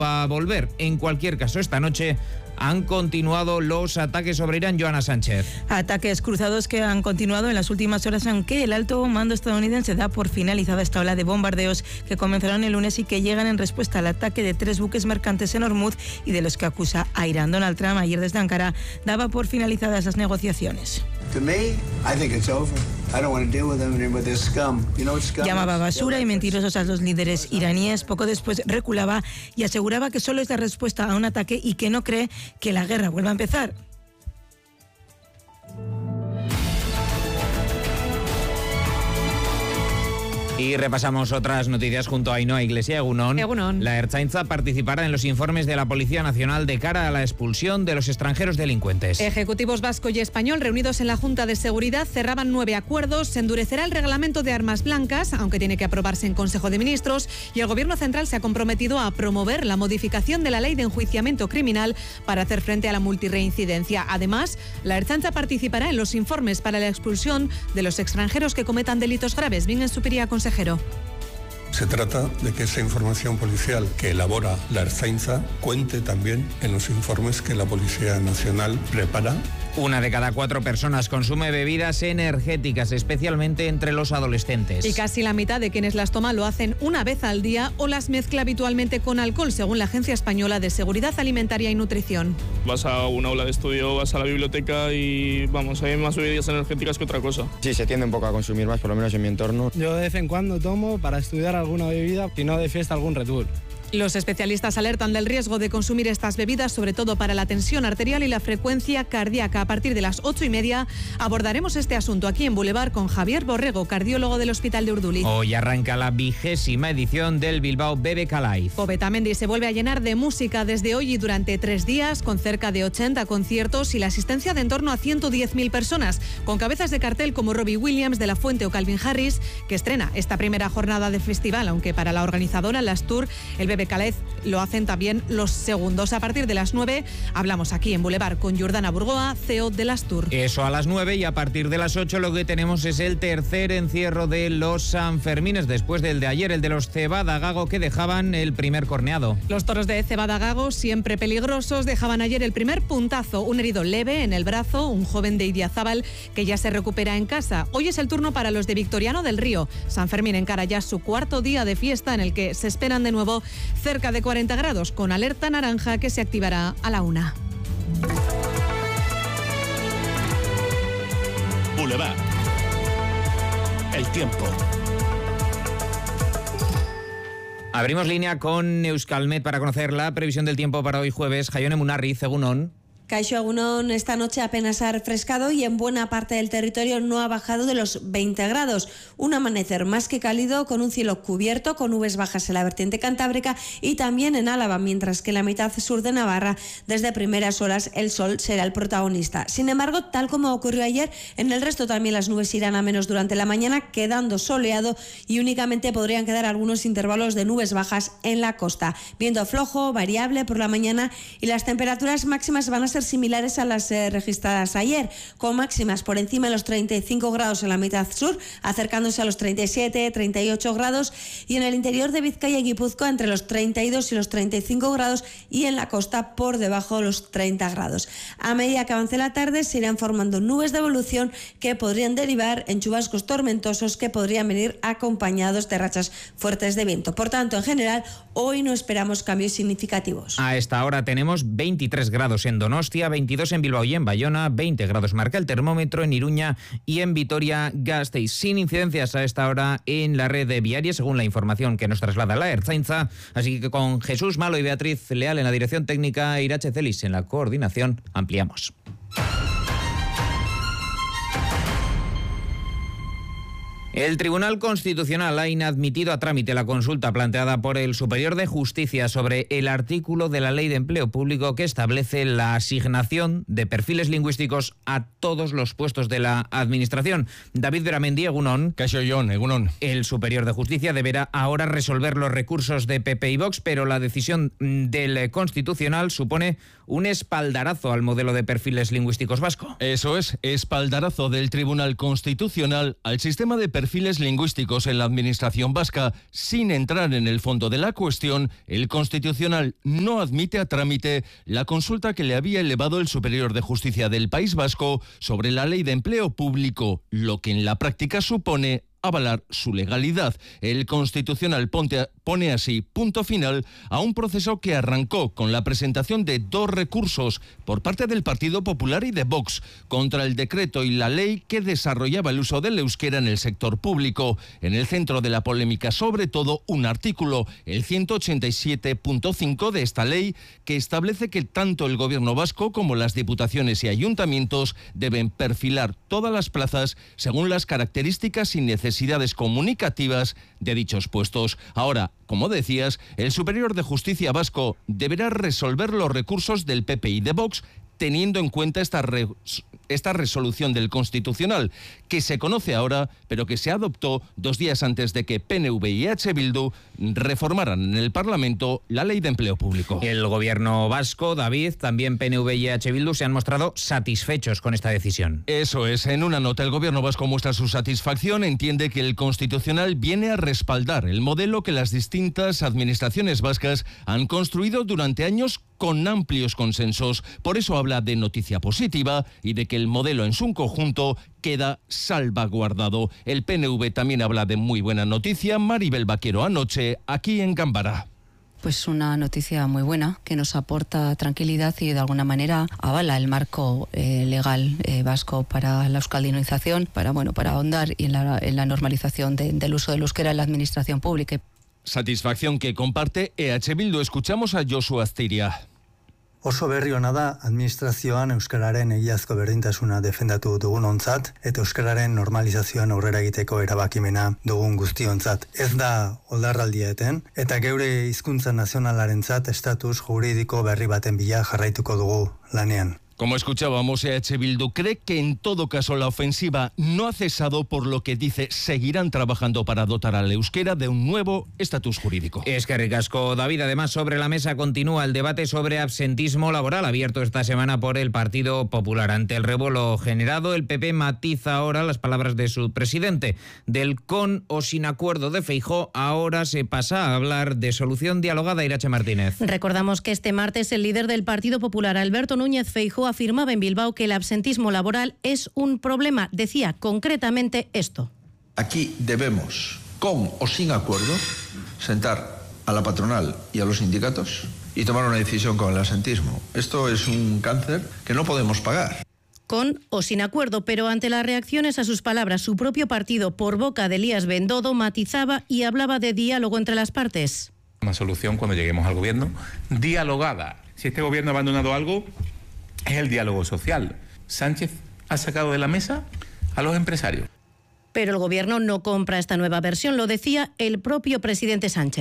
para volver. En cualquier caso, esta noche han continuado los ataques sobre Irán. Joana Sánchez. Ataques cruzados que han continuado en las últimas horas, aunque el alto mando estadounidense da por finalizada esta ola de bombardeos que comenzaron el lunes y que llegan en respuesta al ataque de 3 buques mercantes en Hormuz y de los que acusa a Irán. Donald Trump ayer desde Ankara daba por finalizadas las negociaciones. Llamaba basura y mentirosos a los líderes iraníes. Poco después reculaba y aseguraba que solo es la respuesta a un ataque y que no cree que la guerra vuelva a empezar. Y repasamos otras noticias junto a Ainhoa Iglesia. Egunon. La Ertzaintza participará en los informes de la Policía Nacional de cara a la expulsión de los extranjeros delincuentes. Ejecutivos vasco y español reunidos en la Junta de Seguridad cerraban 9 acuerdos. Se endurecerá el reglamento de armas blancas, aunque tiene que aprobarse en Consejo de Ministros, y el Gobierno Central se ha comprometido a promover la modificación de la Ley de Enjuiciamiento Criminal para hacer frente a la multirreincidencia. Además, la Ertzaintza participará en los informes para la expulsión de los extranjeros que cometan delitos graves. Bien, Zupiria, consejero. Se trata de que esa información policial que elabora la Ertzaintza cuente también en los informes que la Policía Nacional prepara. 1 de cada 4 personas consume bebidas energéticas, especialmente entre los adolescentes. Y casi la mitad de quienes las toman lo hacen una vez al día o las mezcla habitualmente con alcohol, según la Agencia Española de Seguridad Alimentaria y Nutrición. Vas a una aula de estudio, vas a la biblioteca y vamos, hay más bebidas energéticas que otra cosa. Sí, se tiende un poco a consumir más, por lo menos en mi entorno. Yo de vez en cuando tomo para estudiar alguna bebida, si no de fiesta algún Red Bull. Los especialistas alertan del riesgo de consumir estas bebidas, sobre todo para la tensión arterial y la frecuencia cardíaca. A partir de las 8:30 abordaremos este asunto aquí en Boulevard con Javier Borrego, cardiólogo del Hospital de Urduliz. Hoy arranca la 20ª edición del Bilbao BBK Live. Poveta-Mendy se vuelve a llenar de música desde hoy y durante 3 días, con cerca de 80 conciertos y la asistencia de en torno a 110.000 personas, con cabezas de cartel como Robbie Williams, De La Fuente o Calvin Harris, que estrena esta primera jornada de festival, aunque para la organizadora Las Tour, el BBK Live lo hacen también los segundos. A partir de las 9 hablamos aquí en Boulevard con Jordana Burgoa, CEO de Las Tour. Eso a las 9, y a partir de las 8 lo que tenemos es el tercer encierro de los Sanfermines, después del de ayer, el de los Cebada Gago, que dejaban el primer corneado. Los toros de Cebada Gago, siempre peligrosos, dejaban ayer el primer puntazo, un herido leve en el brazo, un joven de Idiazábal que ya se recupera en casa. Hoy es el turno para los de Victoriano del Río. Sanfermín encara ya su 4.º día de fiesta, en el que se esperan de nuevo cerca de 40 grados, con alerta naranja que se activará a la 1. Boulevard. El tiempo. Abrimos línea con Euskalmet para conocer la previsión del tiempo para hoy jueves. Jaione Munarriz, egunon. Kaixo, egunon. Esta noche apenas ha refrescado y en buena parte del territorio no ha bajado de los 20 grados. Un amanecer más que cálido, con un cielo cubierto, con nubes bajas en la vertiente cantábrica y también en Álava, mientras que en la mitad sur de Navarra, desde primeras horas, el sol será el protagonista. Sin embargo, tal como ocurrió ayer, en el resto también las nubes irán a menos durante la mañana, quedando soleado, y únicamente podrían quedar algunos intervalos de nubes bajas en la costa. Viento flojo, variable por la mañana, y las temperaturas máximas van a ser similares a las registradas ayer, con máximas por encima de los 35 grados en la mitad sur, acercándose a los 37, 38 grados, y en el interior de Vizcaya y Guipúzcoa entre los 32 y los 35 grados, y en la costa por debajo de los 30 grados. A medida que avance la tarde se irán formando nubes de evolución que podrían derivar en chubascos tormentosos que podrían venir acompañados de rachas fuertes de viento. Por tanto, en general, hoy no esperamos cambios significativos. A esta hora tenemos 23 grados en Donostia, 22 en Bilbao y en Bayona, 20 grados marca el termómetro en Iruña y en Vitoria-Gasteiz. Sin incidencias a esta hora en la red de viaria, según la información que nos traslada la Ertzaintza. Así que con Jesús Malo y Beatriz Leal en la dirección técnica, Irache Celis en la coordinación, ampliamos. El Tribunal Constitucional ha inadmitido a trámite la consulta planteada por el Superior de Justicia sobre el artículo de la Ley de Empleo Público que establece la asignación de perfiles lingüísticos a todos los puestos de la Administración. David Beramendi, egunon. Kaixo Jon, egunon. El Superior de Justicia deberá ahora resolver los recursos de PP y Vox, pero la decisión del Constitucional supone un espaldarazo al modelo de perfiles lingüísticos vasco. Eso es, espaldarazo del Tribunal Constitucional al sistema de perfiles perfiles lingüísticos en la administración vasca. Sin entrar en el fondo de la cuestión, el Constitucional no admite a trámite la consulta que le había elevado el Superior de Justicia del País Vasco sobre la Ley de Empleo Público, lo que en la práctica supone avalar su legalidad. El Constitucional pone así punto final a un proceso que arrancó con la presentación de 2 recursos por parte del Partido Popular y de Vox contra el decreto y la ley que desarrollaba el uso del euskera en el sector público. En el centro de la polémica, sobre todo, un artículo, el 187.5 de esta ley, que establece que tanto el Gobierno vasco como las diputaciones y ayuntamientos deben perfilar todas las plazas según las características y necesidades comunicativas de dichos puestos. Ahora, como decías, el Superior de Justicia vasco deberá resolver los recursos del PP y de Vox teniendo en cuenta esta resolución del Constitucional, que se conoce ahora, pero que se adoptó 2 días antes de que PNV y EH Bildu reformaran en el Parlamento la Ley de Empleo Público. El Gobierno vasco, David, también PNV y EH Bildu se han mostrado satisfechos con esta decisión. Eso es, en una nota el Gobierno vasco muestra su satisfacción, entiende que el Constitucional viene a respaldar el modelo que las distintas administraciones vascas han construido durante años con amplios consensos. Por eso habla de noticia positiva y de que el modelo en su conjunto queda salvaguardado. El PNV también habla de muy buena noticia. Maribel Vaquero anoche aquí en Gámbara. Pues una noticia muy buena que nos aporta tranquilidad y de alguna manera avala el marco legal vasco para la euskaldunización, para ahondar en la normalización del uso del euskera en la administración pública. Satisfacción que comparte EH Bildu. Escuchamos a Josu Aztiria. Oso berri hona da administrazioan euskararen egiazko berdintasuna defendatu dugunontzat eta euskararen normalizazioan aurrera egiteko erabakimena dugun guztiontzat. Ez da oldarraldia eten eta geure hizkuntza nazionalarentzat estatus juridiko berri baten bila jarraituko dugu lanean. Como escuchábamos, EH Bildu cree que en todo caso la ofensiva no ha cesado, por lo que dice seguirán trabajando para dotar al euskera de un nuevo estatus jurídico. Eskerrik asko, David. Además, sobre la mesa continúa el debate sobre absentismo laboral abierto esta semana por el Partido Popular. Ante el revuelo generado, el PP matiza ahora las palabras de su presidente. Del con o sin acuerdo de Feijóo, ahora se pasa a hablar de solución dialogada. Irache Martínez. Recordamos que este martes el líder del Partido Popular, Alberto Núñez Feijóo, afirmaba en Bilbao que el absentismo laboral es un problema. Decía concretamente esto. Aquí debemos, con o sin acuerdo, sentar a la patronal y a los sindicatos y tomar una decisión con el absentismo. Esto es un cáncer que no podemos pagar. Con o sin acuerdo, pero ante las reacciones a sus palabras, su propio partido, por boca de Elías Bendodo, matizaba y hablaba de diálogo entre las partes. Una solución cuando lleguemos al gobierno dialogada. Si este gobierno ha abandonado algo, es el diálogo social. Sánchez ha sacado de la mesa a los empresarios. Pero el gobierno no compra esta nueva versión, lo decía el propio presidente Sánchez.